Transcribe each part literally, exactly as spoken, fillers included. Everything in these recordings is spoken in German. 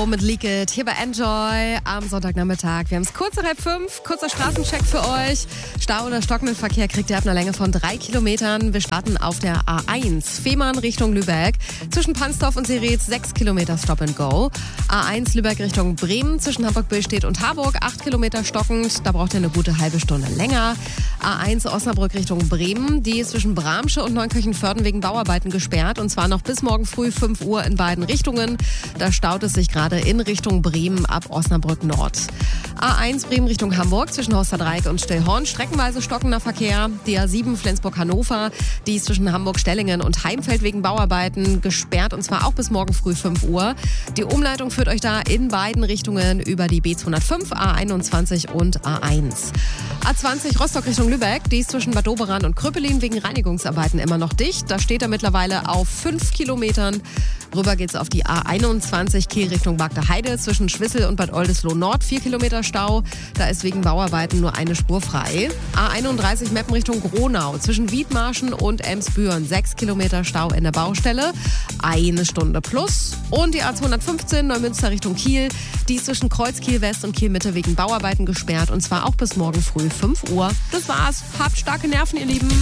Go mit Leak It hier bei Enjoy am Sonntagnachmittag. Wir haben es kurz nach halb fünf, kurzer Straßencheck für euch. Stau oder stockenden Verkehr kriegt ihr ab einer Länge von drei Kilometern. Wir starten auf der A eins, Fehmarn Richtung Lübeck. Zwischen Pansdorf und Seretz sechs Kilometer Stop and Go. A eins Lübeck Richtung Bremen, zwischen Hamburg-Billstedt und Harburg acht Kilometer stockend. Da braucht ihr eine gute halbe Stunde länger. A eins Osnabrück Richtung Bremen, die ist zwischen Bramsche und Neunkirchen-Vörden wegen Bauarbeiten gesperrt. Und zwar noch bis morgen früh fünf Uhr in beiden Richtungen. Da staut es sich gerade in Richtung Bremen ab Osnabrück Nord. A eins Bremen Richtung Hamburg zwischen Horsterdreieck und Stillhorn. Streckenweise stockender Verkehr. Die A sieben Flensburg-Hannover, die ist zwischen Hamburg-Stellingen und Heimfeld wegen Bauarbeiten gesperrt. Und zwar auch bis morgen früh fünf Uhr. Die Umleitung führt euch da in beiden Richtungen über die B zweihundertfünf, A einundzwanzig und A eins. A zwanzig Rostock Richtung Lübeck, die ist zwischen Bad Doberan und Kröpelin wegen Reinigungsarbeiten immer noch dicht. Da steht er mittlerweile auf fünf Kilometern. Rüber geht's auf die A einundzwanzig Kiel Richtung Bagda-Heide zwischen Schwissel und Bad Oldesloe Nord, vier Kilometer Stau. Da ist wegen Bauarbeiten nur eine Spur frei. A einunddreißig Meppen Richtung Gronau zwischen Wiedmarschen und Emsbüren, sechs Kilometer Stau in der Baustelle. Eine Stunde plus. Und die A zweihundertfünfzehn Neumünster Richtung Kiel, die ist zwischen Kreuzkiel West und Kiel Mitte wegen Bauarbeiten gesperrt. Und zwar auch bis morgen früh fünf Uhr. Das war's. Habt starke Nerven, ihr Lieben.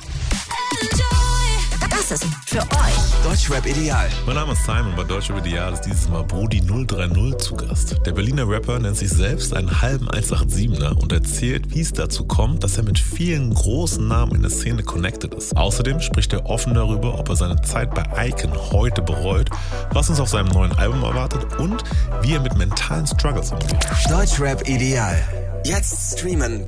Das ist für euch Deutschrap Ideal. Mein Name ist Simon, bei Deutschrap Ideal ist dieses Mal Brudi null drei null zu Gast. Der Berliner Rapper nennt sich selbst einen halben hundertsiebenziger und erzählt, wie es dazu kommt, dass er mit vielen großen Namen in der Szene connected ist. Außerdem spricht er offen darüber, ob er seine Zeit bei Icon heute bereut, was uns auf seinem neuen Album erwartet und wie er mit mentalen Struggles umgeht. Deutschrap Ideal. Jetzt streamen.